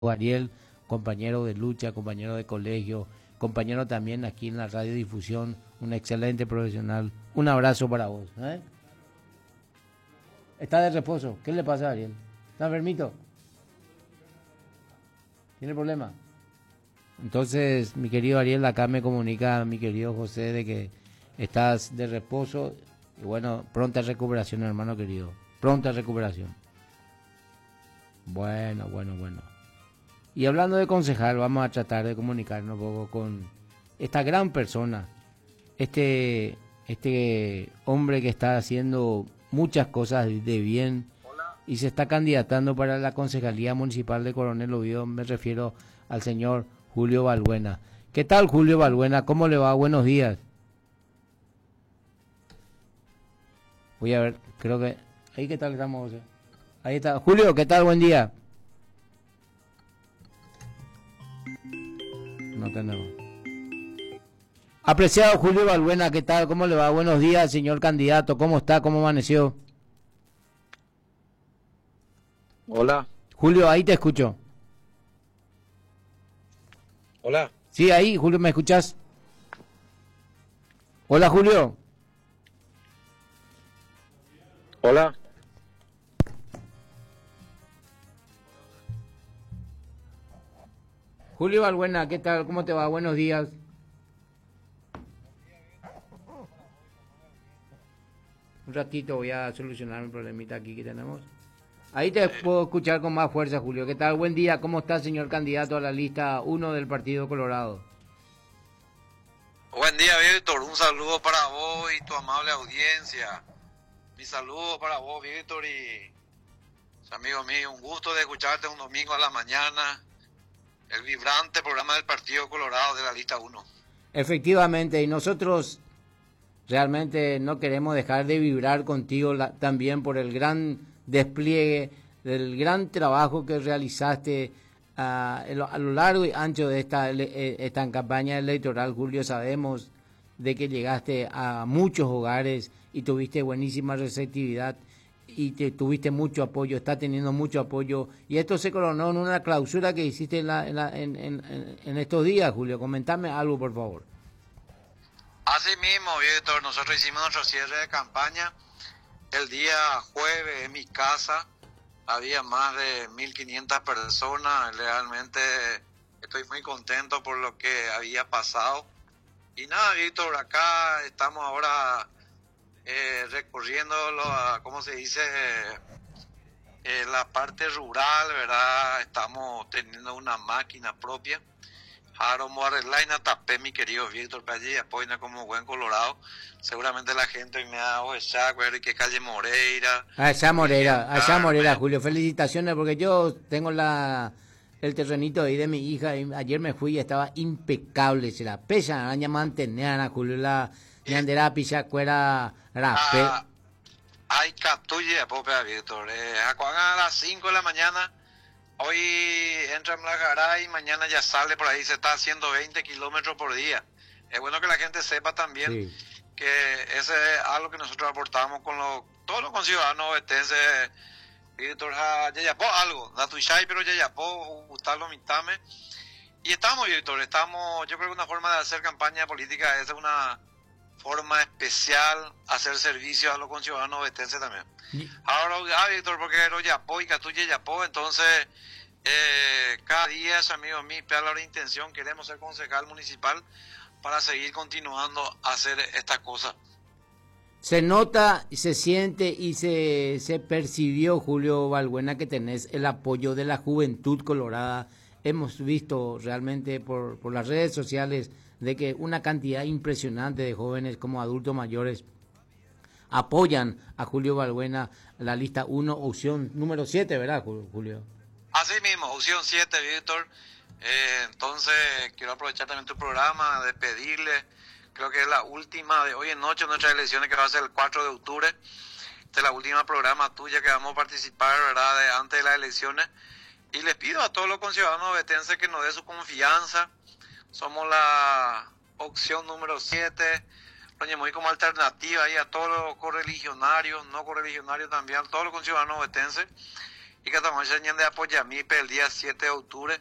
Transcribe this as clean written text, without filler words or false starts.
Ariel, compañero de lucha, compañero de colegio, compañero también aquí en la radiodifusión, un excelente profesional. Un abrazo para vos. Está de reposo. ¿Qué le pasa a Ariel? ¿Está enfermito? ¿Tiene problema? Entonces, mi querido Ariel, acá me comunica mi querido José de que estás de reposo y bueno, pronta recuperación, hermano querido. Pronta recuperación. Bueno. Y hablando de concejal, vamos a tratar de comunicarnos un poco con esta gran persona, este hombre que está haciendo muchas cosas de bien y se está candidatando para la Concejalía Municipal de Coronel Oviedo. Me refiero al señor Julio Balbuena. ¿Qué tal, Julio Balbuena? ¿Cómo le va? Buenos días. Voy a ver, creo que... Ahí, ¿qué tal estamos? Ahí está. Julio, ¿qué tal? Buen día. No tenemos. Apreciado Julio Balbuena, ¿qué tal? ¿Cómo le va? Buenos días, señor candidato. ¿Cómo está? ¿Cómo amaneció? Hola. Julio, ahí te escucho. Hola. Sí, ahí, Julio, ¿me escuchás? Hola, Julio. Hola. Julio Balbuena, ¿qué tal? ¿Cómo te va? Buenos días. Un ratito voy a solucionar un problemita aquí que tenemos. Ahí te puedo escuchar con más fuerza, Julio. ¿Qué tal? Buen día. ¿Cómo está, señor candidato a la lista 1 del Partido Colorado? Buen día, Víctor. Un saludo para vos y tu amable audiencia. Mi saludo para vos, Víctor, y amigo mío. Un gusto de escucharte un domingo a la mañana. El vibrante programa del Partido Colorado de la lista 1. Efectivamente, y nosotros realmente no queremos dejar de vibrar contigo también por el gran despliegue, del gran trabajo que realizaste a lo largo y ancho de esta campaña electoral, Julio. Sabemos de que llegaste a muchos hogares y tuviste buenísima receptividad y tuviste mucho apoyo, está teniendo mucho apoyo, y esto se coronó en una clausura que hiciste en estos días, Julio. Comentame algo, por favor. Así mismo, Víctor, nosotros hicimos nuestro cierre de campaña el día jueves en mi casa. Había más de 1.500 personas. Realmente estoy muy contento por lo que había pasado. Y nada, Víctor, acá estamos ahora recorriendo, ¿cómo se dice? La parte rural, ¿verdad? Estamos teniendo una máquina propia. Ahora vamos a arreglar y no tapé, mi querido Víctor, para allí apoya como buen colorado. Seguramente la gente me da que calle Moreira. Allá Moreira, Julio. Felicitaciones, porque yo tengo el terrenito ahí de mi hija. Y ayer me fui y estaba impecable. Se la pesa, araña mantener, Julio, la ñandera pichacuera rape. Hay catuye, popea, Víctor. A las 5 de la mañana. Hoy entra en la Garay y mañana ya sale por ahí, se está haciendo 20 kilómetros por día. Es bueno que la gente sepa también, sí, que ese es algo que nosotros aportamos con todos los conciudadanos ovetenses. Víctor, Yayapó, algo, Natuishay, pero Yayapó, Gustavo Mitame. Y estamos, Víctor, yo creo que una forma de hacer campaña política es una forma especial, hacer servicio a los conciudadanos ovetenses también. Ahora, Víctor, porque era Yapó y Catuye Yapó, entonces cada día, amigo mío, la intención, queremos ser concejal municipal para seguir continuando a hacer estas cosas. Se nota, se siente y se percibió, Julio Balbuena, que tenés el apoyo de la juventud colorada. Hemos visto realmente por las redes sociales de que una cantidad impresionante de jóvenes como adultos mayores apoyan a Julio Balbuena, la lista 1, opción número 7, ¿verdad, Julio? Así mismo, opción 7, Víctor. Entonces, quiero aprovechar también tu programa, de pedirle, creo que es la última de hoy en noche, nuestras elecciones, que va a ser el 4 de octubre. Esta es la última programa tuya que vamos a participar, ¿verdad?, antes de las elecciones. Y les pido a todos los conciudadanos vetenses que nos dé su confianza. Somos la opción número 7. Muy como alternativa ahí a todos los correligionarios, no correligionarios también, a todos los conciudadanos vetenses. y que tomamos el de Apoyamipe el día 7 de octubre.